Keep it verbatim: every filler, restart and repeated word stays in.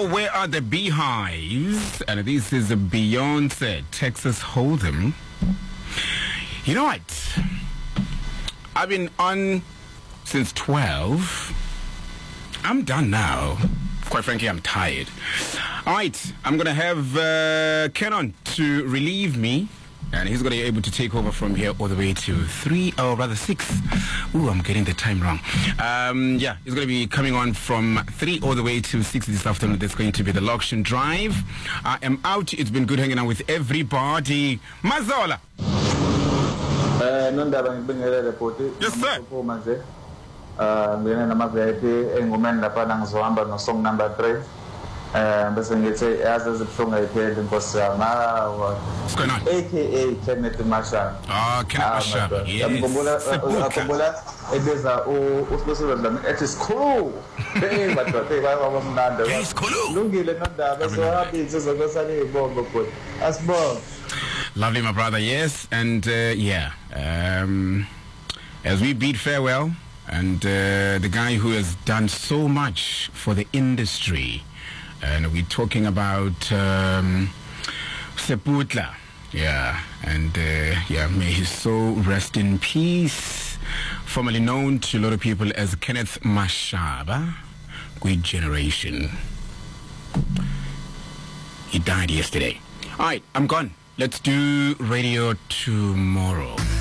Oh, where are the beehives? And this is a Beyonce, Texas Hold'em. You know what? I've been on since twelve. I'm done now. Quite frankly, I'm tired. All right, I'm going to have uh, Kenon to relieve me. And he's going to be able to take over from here all the way to three, or rather six. Ooh, I'm getting the time wrong. Um, yeah, he's going to be coming on from three all the way to six this afternoon. That's going to be the Loction Drive. I am out. It's been good hanging out with everybody. Mazola. Yes, sir. Uh, ngene nama V I P engumeni lapha nangizohamba no song number three. Eh bese ngithi yazi izibuhlungu ayipheli inkosi yami. What's going on? aka Kenneth Mashaba. Ah, Kenneth Mashaba. Yes. Ngikhumbula ngikhumbula ebeza uSibusile Dlamini ethi screw. Hey madoda bayabamnanda. Hey screw. Lungile nondaba so happy sizokosana izibongo futhi. Asibonge. Lovely, my brother. Yes, and uh, yeah. Um, as we bid farewell. And uh, the guy who has done so much for the industry. And we're talking about um, Seputla. Yeah. And uh, yeah, may his soul rest in peace. Formerly known to a lot of people as Kenneth Mashaba. Great generation. He died yesterday. All right, I'm gone. Let's do radio tomorrow.